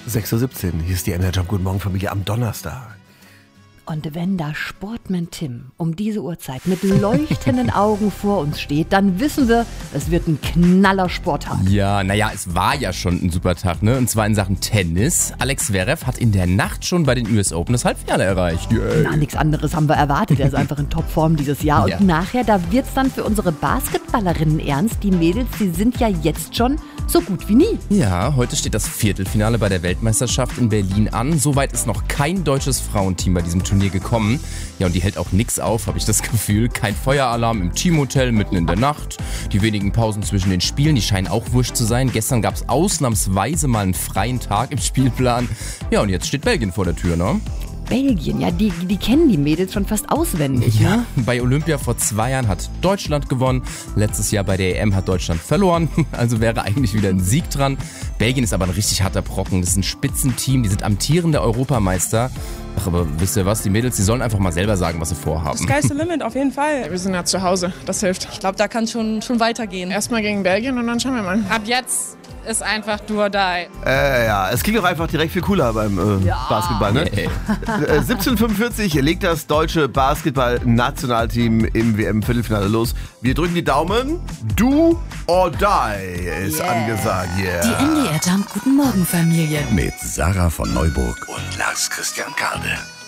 6:17 Uhr. Hier ist die Energy. Guten Morgen, Familie, am Donnerstag. Und wenn da Sportman Tim um diese Uhrzeit mit leuchtenden Augen vor uns steht, dann wissen wir, es wird ein knaller Sporttag. Ja, naja, es war ja schon ein super Tag, ne? Und zwar in Sachen Tennis. Alex Zverev hat in der Nacht schon bei den US Open das Halbfinale erreicht. Yay. Na, nichts anderes haben wir erwartet. Er ist einfach in Topform dieses Jahr. Und nachher, da wird's dann für unsere Basketballerinnen ernst. Die Mädels, die sind ja jetzt schon so gut wie nie. Ja, heute steht das Viertelfinale bei der Weltmeisterschaft in Berlin an. Soweit ist noch kein deutsches Frauenteam bei diesem Turnier gekommen. Ja, und die hält auch nix auf, habe ich das Gefühl. Kein Feueralarm im Teamhotel mitten in der Nacht. Die wenigen Pausen zwischen den Spielen, die scheinen auch wurscht zu sein. Gestern gab es ausnahmsweise mal einen freien Tag im Spielplan. Ja, und jetzt steht Belgien vor der Tür, ne? Belgien, ja, die kennen die Mädels schon fast auswendig, ne? Bei Olympia vor 2 Jahren hat Deutschland gewonnen. Letztes Jahr bei der EM hat Deutschland verloren. Also wäre eigentlich wieder ein Sieg dran. Belgien ist aber ein richtig harter Brocken. Das ist ein Spitzenteam. Die sind amtierende Europameister. Ach, aber wisst ihr was? Die Mädels, die sollen einfach mal selber sagen, was sie vorhaben. Sky's the limit, auf jeden Fall. Wir sind ja zu Hause, das hilft. Ich glaube, da kann schon weitergehen. Erstmal gegen Belgien und dann schauen wir mal. Ab jetzt ist einfach do or die. Ja, es ging doch einfach direkt viel cooler beim Basketball, ne? 17:45 legt das deutsche Basketball-Nationalteam im WM-Viertelfinale los. Wir drücken die Daumen. Do or die ist angesagt. Yeah. Die MDR Jump Guten Morgen Familie. Mit Sarah von Neuburg und Lars Christian Kade.